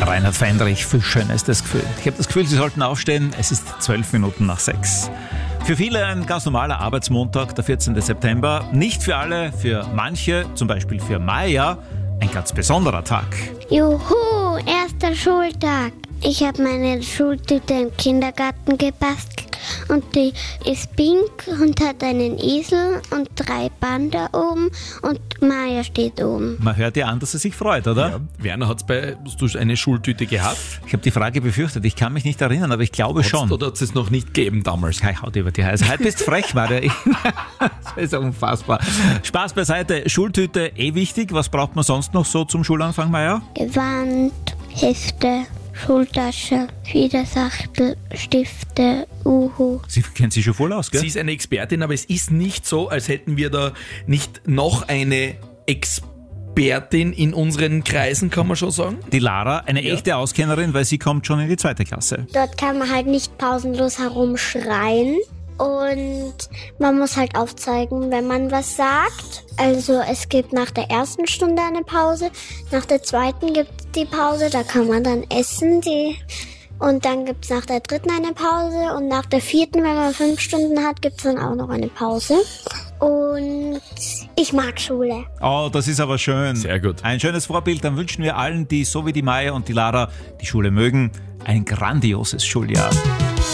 Reinhard Fendrich, für schön ist das Gefühl. Ich habe das Gefühl, Sie sollten aufstehen. Es ist 12 Minuten nach 6. Für viele ein ganz normaler Arbeitsmontag, der 14. September. Nicht für alle, für manche, zum Beispiel für Maya, ein ganz besonderer Tag. Juhu, erster Schultag. Ich habe meine Schultüte im Kindergarten gebastelt und die ist pink und hat einen Esel und 3 Panda oben und Maya steht oben. Man hört ja an, dass er sich freut, oder? Ja. Werner, hast du eine Schultüte gehabt? Ich habe die Frage befürchtet. Ich kann mich nicht erinnern, aber ich glaube schon. Oder hat es noch nicht gegeben damals? Hey, haut über die Heise. Heute bist du frech, Maria. Das ist unfassbar. Spaß beiseite. Schultüte, wichtig. Was braucht man sonst noch so zum Schulanfang, Maya? Gewand, Hefte, Schultasche, Federsachtel, Stifte, Uhu. Sie kennt sich schon voll aus, gell? Sie ist eine Expertin, aber es ist nicht so, als hätten wir da nicht noch eine Expertin in unseren Kreisen, kann man schon sagen. Die Lara, eine echte Auskennerin, weil sie kommt schon in die 2. Klasse. Dort kann man halt nicht pausenlos herumschreien. Und man muss halt aufzeigen, wenn man was sagt. Also es gibt nach der 1. Stunde eine Pause, nach der 2. gibt es die Pause, da kann man dann essen. Und dann gibt es nach der 3. eine Pause und nach der 4., wenn man 5 Stunden hat, gibt es dann auch noch eine Pause. Und ich mag Schule. Oh, das ist aber schön. Sehr gut. Ein schönes Vorbild. Dann wünschen wir allen, die so wie die Maya und die Lara die Schule mögen, ein grandioses Schuljahr.